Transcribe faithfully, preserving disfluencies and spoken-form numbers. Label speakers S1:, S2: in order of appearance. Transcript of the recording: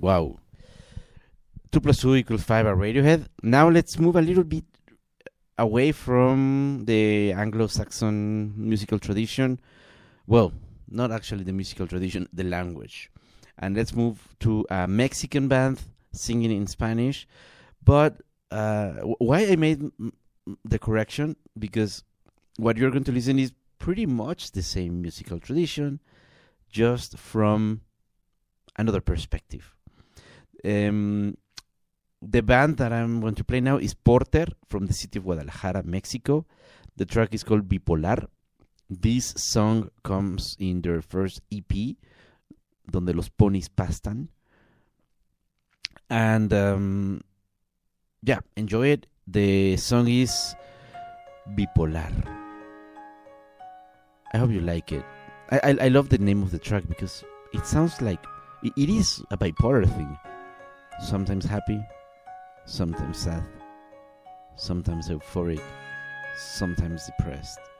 S1: Wow. Two plus two equals five at Radiohead. Now let's move a little bit away from the Anglo-Saxon musical tradition. Well, not actually the musical tradition, the language. And let's move to a Mexican band singing in Spanish. But uh, why I made m- the correction? Because what you're going to listen is pretty much the same musical tradition, just from another perspective. Um, the band that I'm going to play now is Porter from the city of Guadalajara, Mexico. The track is called Bipolar. This song comes in their first E P, Donde los ponis pastan. And um, yeah, enjoy it. The song is Bipolar. I hope you like it. I, I I love the name of the track because it sounds like it, it is a bipolar thing. Sometimes happy, sometimes sad, sometimes euphoric, sometimes depressed.